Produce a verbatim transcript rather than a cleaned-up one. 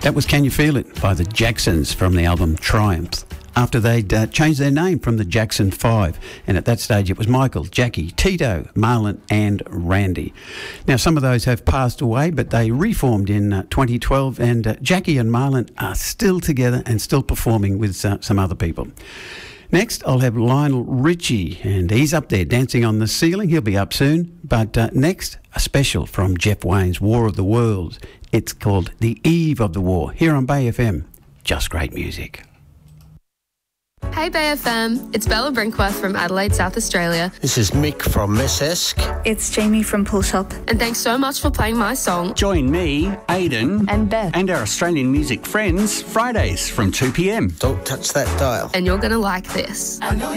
That was Can You Feel It by the Jacksons from the album Triumph, after they'd uh, changed their name from the Jackson Five. And at that stage it was Michael, Jackie, Tito, Marlon and Randy. Now some of those have passed away, but they reformed in uh, twenty twelve, and uh, Jackie and Marlon are still together and still performing with uh, some other people. Next, I'll have Lionel Richie, and he's up there dancing on the ceiling. He'll be up soon. But uh, next, a special from Jeff Wayne's War of the Worlds. It's called The Eve of the War, here on Bay F M. Just great music. Hey Bay F M, it's Bella Brinkworth from Adelaide, South Australia. This is Mick from Messesk. It's Jamie from Pull Shop. And thanks so much for playing my song. Join me, Aidan, and Beth, and our Australian music friends Fridays from two p m. Don't touch that dial. And you're going to like this.